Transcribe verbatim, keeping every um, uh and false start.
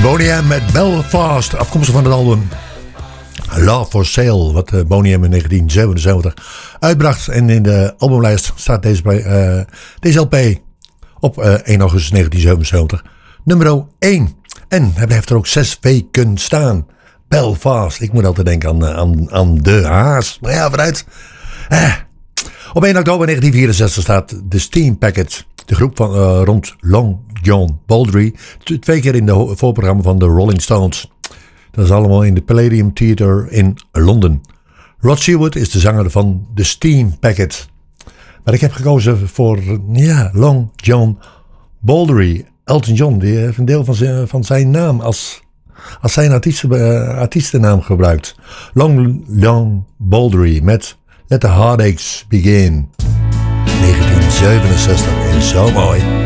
Boney M met Belfast, afkomstig van het album Love for Sale, wat uh, Boney M in negentien zevenenzeventig uitbracht. En in de albumlijst staat deze, uh, deze L P op uh, één augustus negentien zevenenzeventig nummer één. En hij blijft er ook zes weken staan. Belfast, ik moet altijd denken aan, aan, aan de haas. Maar ja, vooruit. Eh. Op één oktober negentien vierenzestig staat The Steam Packet, de groep van, uh, rond Long John Baldry, t- twee keer in de voorprogramma van de Rolling Stones. Dat is allemaal in de Palladium Theatre in Londen. Rod Stewart is de zanger van The Steam Packet. Maar ik heb gekozen voor ja, Long John Baldry. Elton John, die heeft een deel van zijn, van zijn naam als, als zijn artiesten, uh, artiestennaam gebruikt. Long John Baldry met Let the Heartaches Begin. negentien zevenenzestig en zo mooi.